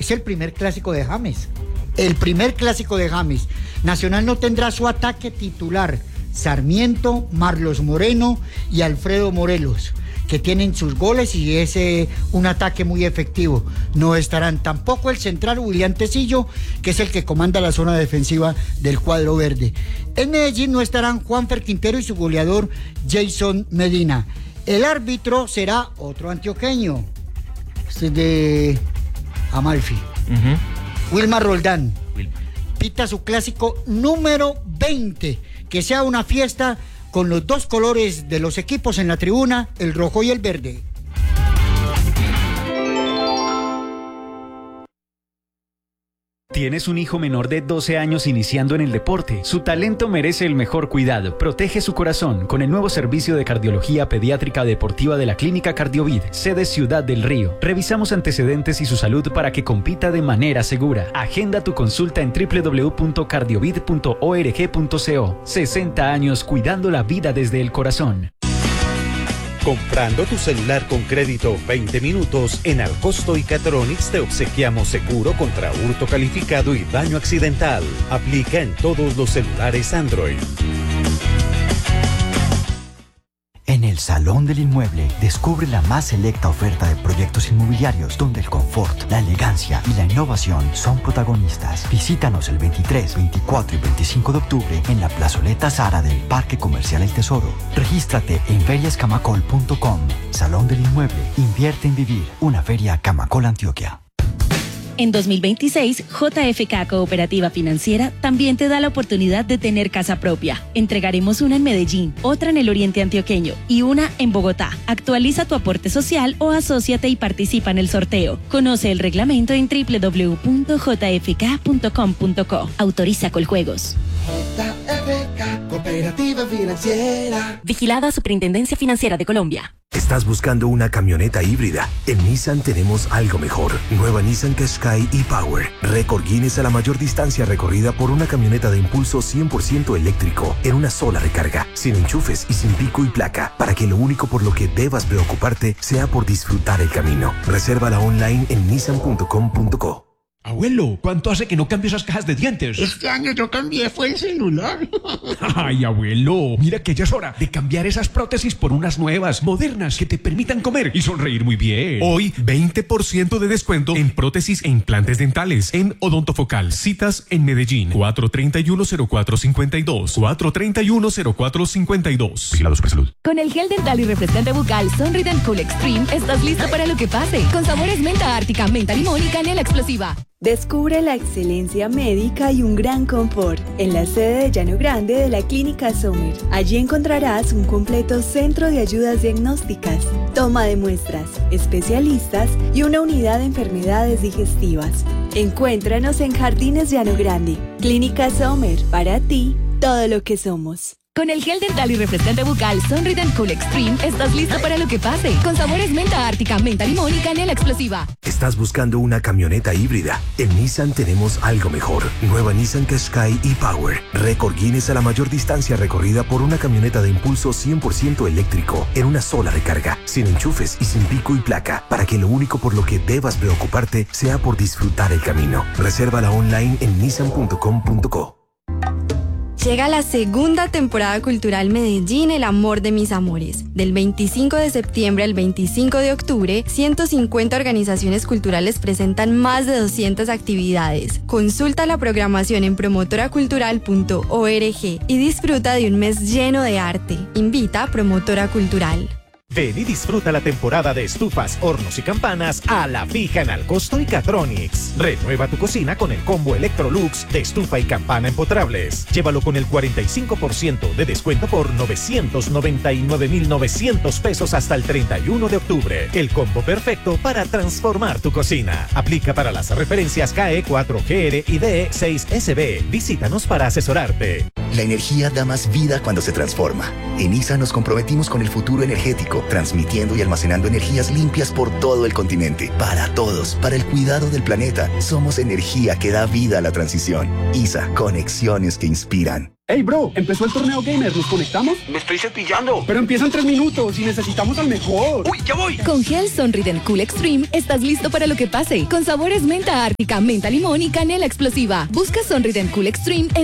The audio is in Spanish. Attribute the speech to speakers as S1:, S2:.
S1: Es el primer clásico de James. El primer clásico de James. Nacional no tendrá su ataque titular. Sarmiento, Marlos Moreno y Alfredo Morelos, que tienen sus goles y es un ataque muy efectivo. No estarán tampoco el central William Tecillo, que es el que comanda la zona defensiva del cuadro verde. En Medellín no estarán Juanfer Quintero y su goleador Jason Medina. El árbitro será otro antioqueño, este de Amalfi. Wilmar Roldán. Pita su clásico número 20. Que sea una fiesta con los dos colores de los equipos en la tribuna, el rojo y el verde.
S2: ¿Tienes un hijo menor de 12 años iniciando en el deporte? Su talento merece el mejor cuidado. Protege su corazón con el nuevo servicio de cardiología pediátrica deportiva de la Clínica Cardiovid, sede Ciudad del Río. Revisamos antecedentes y su salud para que compita de manera segura. Agenda tu consulta en www.cardiovid.org.co. 60 años cuidando la vida desde el corazón.
S3: Comprando tu celular con crédito 20 minutos, en Alcosto y Catronics te obsequiamos seguro contra hurto calificado y daño accidental. Aplica en todos los celulares Android.
S4: En el Salón del Inmueble, descubre la más selecta oferta de proyectos inmobiliarios donde el confort, la elegancia y la innovación son protagonistas. Visítanos el 23, 24 y 25 de octubre en la plazoleta Zara del Parque Comercial El Tesoro. Regístrate en feriascamacol.com. Salón del Inmueble. Invierte en vivir. Una feria Camacol, Antioquia.
S5: En 2026, JFK Cooperativa Financiera también te da la oportunidad de tener casa propia. Entregaremos una en Medellín, otra en el Oriente Antioqueño y una en Bogotá. Actualiza tu aporte social o asóciate y participa en el sorteo. Conoce el reglamento en www.jfk.com.co. Autoriza Coljuegos.
S6: JFK Cooperativa Financiera.
S5: Vigilada Superintendencia Financiera de Colombia.
S7: ¿Estás buscando una camioneta híbrida? En Nissan tenemos algo mejor. Nueva Nissan Qashqai e-Power. Récord Guinness a la mayor distancia recorrida por una camioneta de impulso 100% eléctrico en una sola recarga, sin enchufes y sin pico y placa, para que lo único por lo que debas preocuparte sea por disfrutar el camino. Resérvala online en nissan.com.co.
S8: Abuelo, ¿cuánto hace que no cambio esas cajas de dientes?
S9: Este año yo cambié, fue el celular.
S8: Ay, abuelo, mira que ya es hora de cambiar esas prótesis por unas nuevas, modernas, que te permitan comer y sonreír muy bien.
S10: Hoy, 20% de descuento en prótesis e implantes dentales en Odontofocal. Citas en Medellín, 431-0452. 431-0452. Vigilado Supersalud.
S11: Con el gel dental y refrescante bucal Sonrident Cool Extreme, estás listo para lo que pase. Con sabores menta ártica, menta limón y canela explosiva.
S12: Descubre la excelencia médica y un gran confort en la sede de Llano Grande de la Clínica Sommer. Allí encontrarás un completo centro de ayudas diagnósticas, toma de muestras, especialistas y una unidad de enfermedades digestivas. Encuéntranos en Jardines Llano Grande. Clínica Sommer, para ti, todo lo que somos.
S11: Con el gel dental y refrescante bucal Sonrident Cool Extreme, estás listo para lo que pase. Con sabores menta ártica, menta limón y canela explosiva.
S7: ¿Estás buscando una camioneta híbrida? En Nissan tenemos algo mejor. Nueva Nissan Qashqai e-Power. Récord Guinness a la mayor distancia recorrida por una camioneta de impulso 100% eléctrico en una sola recarga, sin enchufes y sin pico y placa, para que lo único por lo que debas preocuparte sea por disfrutar el camino. Resérvala online en nissan.com.co.
S13: Llega la segunda temporada cultural Medellín, el amor de mis amores. Del 25 de septiembre al 25 de octubre, 150 organizaciones culturales presentan más de 200 actividades. Consulta la programación en promotoracultural.org y disfruta de un mes lleno de arte. Invita a Promotora Cultural.
S3: Ven y disfruta la temporada de estufas, hornos y campanas a la fija en Alcosto y Catronics. Renueva tu cocina con el combo Electrolux de estufa y campana empotrables. Llévalo con el 45% de descuento por 999.900 pesos hasta el 31 de octubre. El combo perfecto para transformar tu cocina. Aplica para las referencias KE4GR y DE6SB. Visítanos para asesorarte.
S14: La energía da más vida cuando se transforma. En ISA nos comprometimos con el futuro energético, transmitiendo y almacenando energías limpias por todo el continente. Para todos, para el cuidado del planeta, somos energía que da vida a la transición. ISA, conexiones que inspiran.
S15: Hey bro, empezó el torneo gamer, ¿nos conectamos?
S9: Me estoy cepillando.
S15: Pero empieza en 3 minutos y necesitamos al mejor.
S9: ¡Uy, ya voy!
S11: Con Gel Sonrident Cool Extreme estás listo para lo que pase. Con sabores menta ártica, menta limón y canela explosiva. Busca Sonrident Cool Extreme en